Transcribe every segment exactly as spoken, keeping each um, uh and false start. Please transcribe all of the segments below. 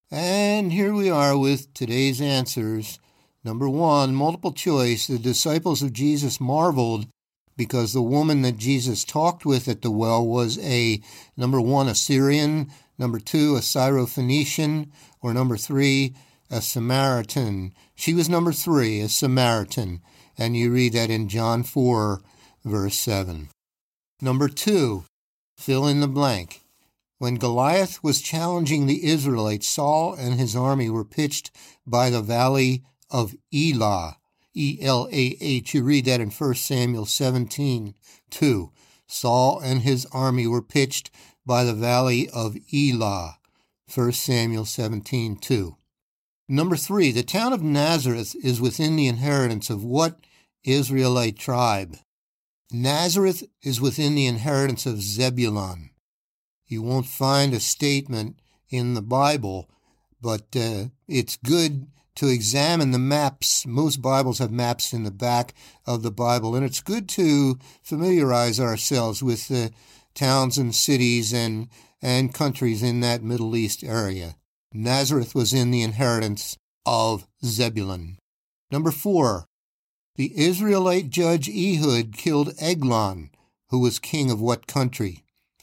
And here we are with today's answers. Number one, multiple choice. The disciples of Jesus marveled because the woman that Jesus talked with at the well was a, number one, a Syrian, number two, a Syrophoenician, or number three, a Samaritan. She was number three, a Samaritan, and you read that in John four, verse seven. Number two, fill in the blank. When Goliath was challenging the Israelites, Saul and his army were pitched by the valley of Elah, E L A H. You read that in First Samuel seventeen, two. Saul and his army were pitched by the valley of Elah, First Samuel seventeen, two. Number three, the town of Nazareth is within the inheritance of what Israelite tribe? Nazareth is within the inheritance of Zebulun. You won't find a statement in the Bible, but uh, it's good to examine the maps. Most Bibles have maps in the back of the Bible, and it's good to familiarize ourselves with the towns and cities and, and countries in that Middle East area. Nazareth was in the inheritance of Zebulun. Number four, the Israelite judge Ehud killed Eglon, who was king of what country?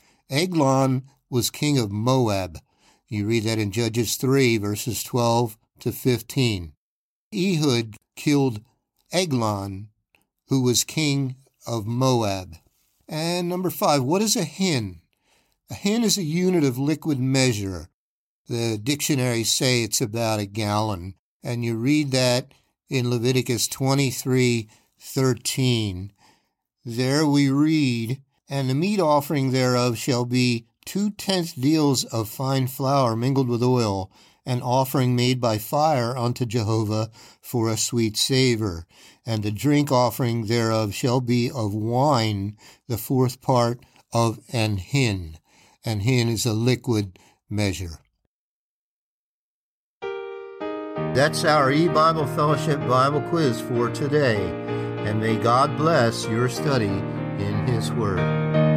Eglon was king of Moab. You read that in Judges three, verses twelve to fifteen. Ehud killed Eglon, who was king of Moab. And number five, what is a hin? A hin is a unit of liquid measure. The dictionaries say it's about a gallon, and you read that in Leviticus twenty-three, thirteen. There we read, and the meat offering thereof shall be two-tenth deals of fine flour mingled with oil, an offering made by fire unto Jehovah for a sweet savor. And the drink offering thereof shall be of wine, the fourth part of an hin. An hin is a liquid measure. That's our E-Bible Fellowship Bible quiz for today. And may God bless your study in His Word.